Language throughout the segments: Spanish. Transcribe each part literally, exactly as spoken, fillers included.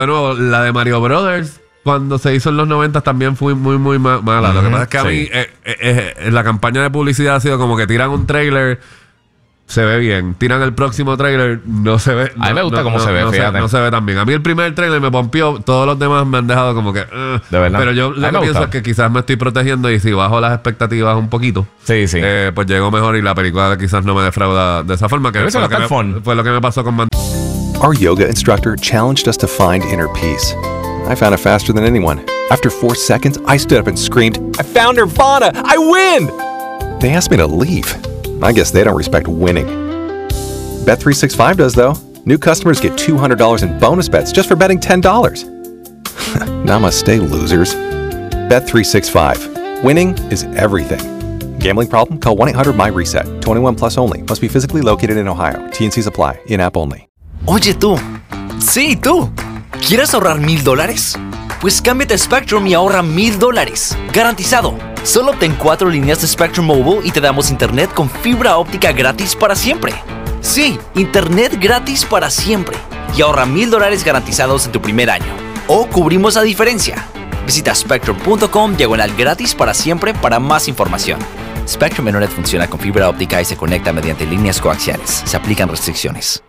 Bueno, la de Mario Brothers, cuando se hizo en los noventa, también fue muy, muy ma- mala. Uh-huh. Lo que pasa es que a sí. mí, eh, eh, eh, la campaña de publicidad ha sido como que tiran un trailer, se ve bien. Tiran el próximo trailer, no se ve. A mí no, me gusta no, cómo no, se ve, no fíjate. Se, no se ve tan bien. A mí el primer trailer me pompió, todos los demás me han dejado como que... Uh, de verdad. Pero yo lo que pienso es que quizás me estoy protegiendo y si bajo las expectativas un poquito, sí, sí. Eh, pues llego mejor y la película quizás no me defrauda de esa forma. Que fue lo que, me, fue lo que me pasó con... Man- Our yoga instructor challenged us to find inner peace. I found it faster than anyone. After four seconds, I stood up and screamed, I found Nirvana! I win! They asked me to leave. I guess they don't respect winning. Bet three sixty-five does, though. New customers get two hundred dollars in bonus bets just for betting ten dollars. Namaste, losers. Bet three sixty-five. Winning is everything. Gambling problem? Call one eight hundred my reset. twenty-one plus only. Must be physically located in Ohio. T N Cs apply. In-app only. Oye tú, sí tú, ¿quieres ahorrar mil dólares? Pues cámbiate a Spectrum y ahorra mil dólares, garantizado. Solo obtén cuatro líneas de Spectrum Mobile y te damos internet con fibra óptica gratis para siempre. Sí, internet gratis para siempre. Y ahorra mil dólares garantizados en tu primer año. O cubrimos la diferencia. Visita spectrum punto com diagonal gratis para siempre para más información. Spectrum Internet funciona con fibra óptica y se conecta mediante líneas coaxiales. Se aplican restricciones.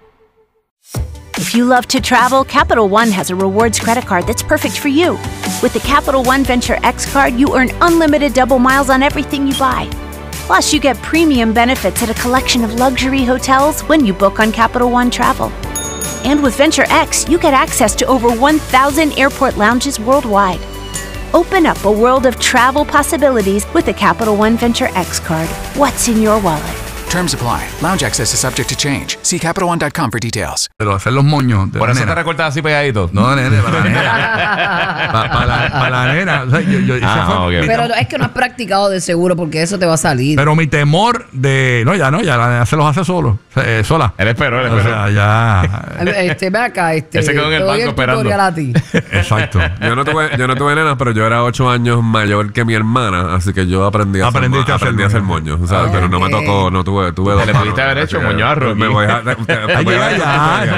If you love to travel, Capital One has a rewards credit card that's perfect for you. With the Capital One Venture X card, you earn unlimited double miles on everything you buy. Plus, you get premium benefits at a collection of luxury hotels when you book on Capital One Travel. And with Venture X, you get access to over one thousand airport lounges worldwide. Open up a world of travel possibilities with the Capital One Venture X card. What's in your wallet? Terms apply. Lounge access is subject to change. See Capital One dot com for details. Pero hacer los moños. Por eso nena. Te recortas así pegadito. No, nene, para la nena. Para pa la, pa la nena. O sea, yo, yo, ah, fue, okay. Pero es que no has practicado de seguro porque eso te va a salir. Pero mi temor de. No, ya no, ya la nena se los hace solo. Eh, sola. Él esperó, él esperó. O sea, ya. Este, ve acá, este. Él se quedó en el banco esperando. A ti. Exacto. Yo no tuve, yo no tuve nenas, pero yo era ocho años mayor que mi hermana, así que yo aprendí a hacer, ma- a aprendí a hacer moños. O sea, ah, pero okay. no me tocó, no tuve, tuve dos. Le pudiste haber hecho moño a Rocky. Me voy a. Te, te, te, Ay, ya, ya.